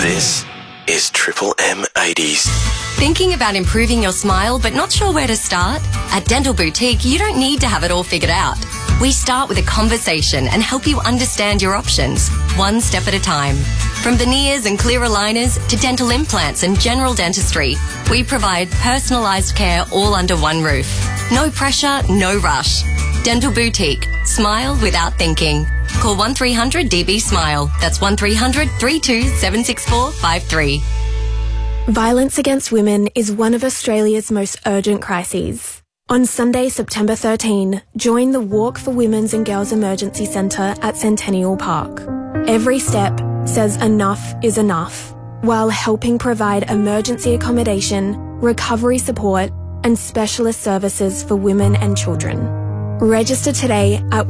This is Triple M 80s. Thinking about improving your smile but not sure where to start? At Dental Boutique, you don't need to have it all figured out. We start with a conversation and help you understand your options, one step at a time. From veneers and clear aligners to dental implants and general dentistry, we provide personalised care all under one roof. No pressure, no rush. Dental Boutique. Smile without thinking. Call 1300 DB Smile. That's 1300 32 764 53. Violence against women is one of Australia's most urgent crises. On Sunday, September 13, join the Walk for Women's and Girls Emergency Centre at Centennial Park. Every step says enough is enough, while helping provide emergency accommodation, recovery support, and specialist services for women and children. Register today at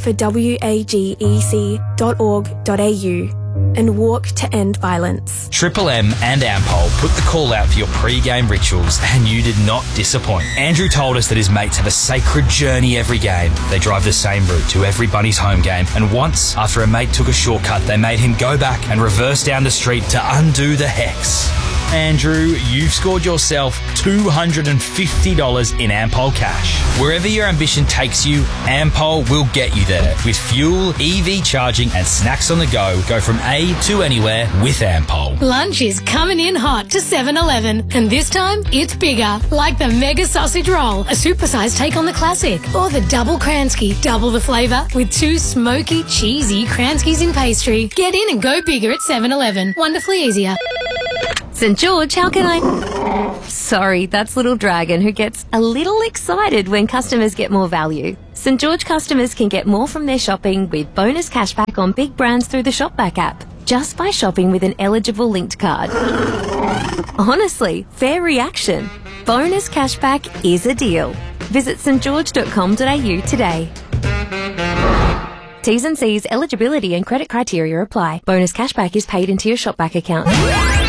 walkforwagec.org.au and walk to end violence. Triple M and Ampol put the call out for your pre-game rituals and you did not disappoint. Andrew told us that his mates have a sacred journey every game. They drive the same route to every Bunnies home game, and once, after a mate took a shortcut, they made him go back and reverse down the street to undo the hex. Andrew, you've scored yourself $250 in Ampol cash. Wherever your ambition takes you, Ampol will get you there. With fuel, EV charging and snacks on the go, go from A to anywhere with Ampol. Lunch is coming in hot to 7-Eleven, and this time it's bigger, like the Mega Sausage Roll, a supersized take on the classic, or the Double Kransky, double the flavour with 2 smoky, cheesy Kranskys in pastry. Get in and go bigger at 7-Eleven. Wonderfully easier. St. George, how can I... Sorry, that's Little Dragon, who gets a little excited when customers get more value. St. George customers can get more from their shopping with bonus cashback on big brands through the Shopback app, just by shopping with an eligible linked card. Honestly, fair reaction. Bonus cashback is a deal. Visit stgeorge.com.au today. T's and C's, eligibility and credit criteria apply. Bonus cashback is paid into your Shopback account.